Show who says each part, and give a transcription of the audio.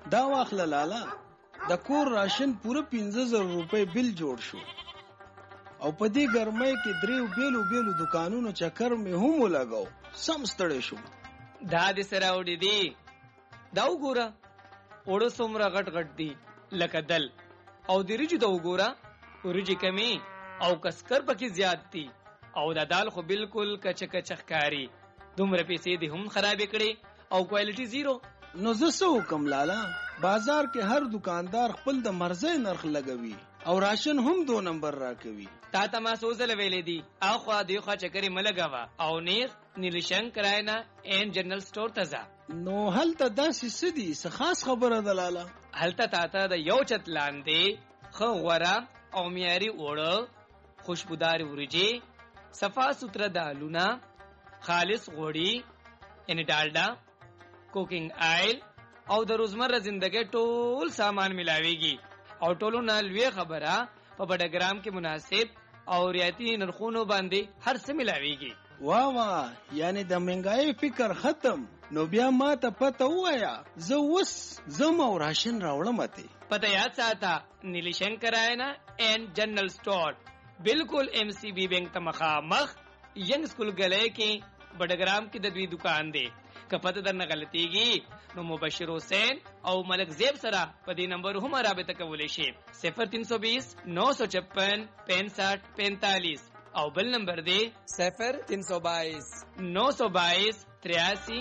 Speaker 1: دا واخله لالا، د کور راشن پوره 15,000 روپۍ بل جوړ شو او په دې ګرمۍ کې دریو بیلو دکانونو چکر مې هم ولګاو. سم ستړی شوم.
Speaker 2: دا دې سره وړي دي. دا وګوره وړو څومره غټ غټ دي لکه دل، او د ریجو دا وګوره ورجې کمی او کسکر پکې زیات دي، او دا دال خو بالکل کچه کچه ښکاري. دومره پیسې دې هم خرابې کړې او کوالټي زیرو.
Speaker 1: نو زه څه وکم لالا؟ بازار کې هر دکاندار خپل د مرزي نرخ لګوي او راشن هم 2 نمبر راکوي.
Speaker 2: تا ته ما سوزل ویلې دي اخوا دیخوا چکرې ملګوا او نیغ نیلشن کراینا ان جنرال سٹور ته ځه.
Speaker 1: نو هلته داسې څه دي؟ څه خاص خبره ده لالا؟
Speaker 2: هلته تاته د یو چت لاندې خو غوره او معیاري اوړه، خوشبودار ورجې، صفا سوتره دالونه، خالص غوړي یعنی ډالډا، کوکنگ آئل او د روزمره زندګۍ ټول سامان ملاويږي. او ټولو نه لوی خبره په بډګرام کې مناسب او ریاتی نرخونو باندې هر څه ملاويږي.
Speaker 1: واه یعنی د منګای فکر ختم. نو بیا ما ته پته وایا، زه وس زم او راشن راوړم ته.
Speaker 2: پته یاد ساته، نیلشن کراینا ان جنرال سٹور بالکل ایم سی بی بینک ته مخامخ ینګ سکول غلې کې بډګرام کې د دوی دکان دی. که پته درنه غلطیږي نو مبشر حسین او ملک زیب سره په دې نمبر هم رابطه کولی شي 0320 956 65 45 او بل نمبر دی 0322 922 83